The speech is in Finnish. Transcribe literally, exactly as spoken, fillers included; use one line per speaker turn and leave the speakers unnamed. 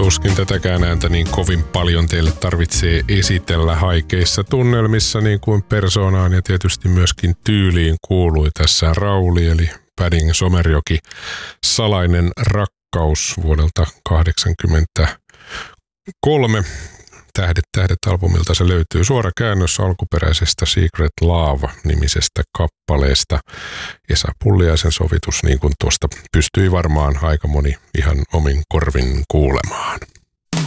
tuskin tätäkään ääntä niin kovin paljon teille tarvitsee esitellä haikeissa tunnelmissa niin kuin persoonaan ja tietysti myöskin tyyliin kuului tässä Rauli eli Padding Somerjoki, Salainen rakkaus vuodelta kahdeksankymmentäkolme. Tähdet tähdet -albumilta se löytyy. Suora käännös alkuperäisestä Secret Love-nimisestä kappaleesta. Esa Pulliaisen sovitus, niin kuin tuosta pystyi varmaan aika moni ihan omin korvin kuulemaan.